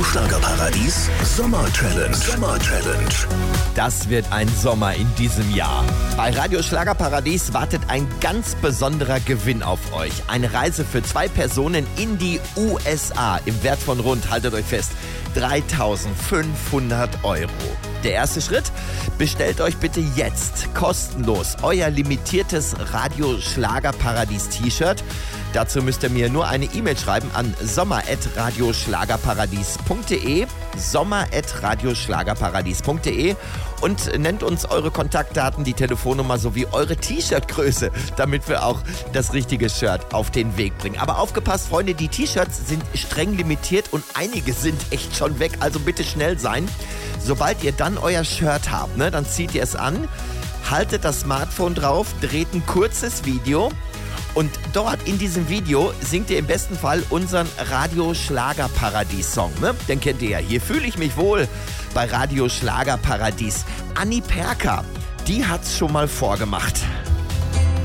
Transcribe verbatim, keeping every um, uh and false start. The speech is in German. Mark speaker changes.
Speaker 1: Radio Schlagerparadies Sommer Challenge. Sommer Challenge.
Speaker 2: Das wird ein Sommer in diesem Jahr. Bei Radio Schlagerparadies wartet ein ganz besonderer Gewinn auf euch. Eine Reise für zwei Personen in die U S A im Wert von rund, haltet euch fest, dreitausendfünfhundert Euro. Der erste Schritt? Bestellt euch bitte jetzt kostenlos euer limitiertes Radio Schlagerparadies T-Shirt. Dazu müsst ihr mir nur eine E-Mail schreiben an sommer at radioschlagerparadies punkt de, sommer at radioschlagerparadies punkt de und nennt uns eure Kontaktdaten, die Telefonnummer sowie eure T-Shirt-Größe, damit wir auch das richtige Shirt auf den Weg bringen. Aber aufgepasst, Freunde, die T-Shirts sind streng limitiert und einige sind echt schon weg, also bitte schnell sein. Sobald ihr dann euer Shirt habt, ne, dann zieht ihr es an, haltet das Smartphone drauf, dreht ein kurzes Video. Und dort in diesem Video singt ihr im besten Fall unseren Radio Schlagerparadies Song. Ne? Den kennt ihr ja. Hier fühle ich mich wohl bei Radio Schlagerparadies. Anni Perka, die hat's schon mal vorgemacht.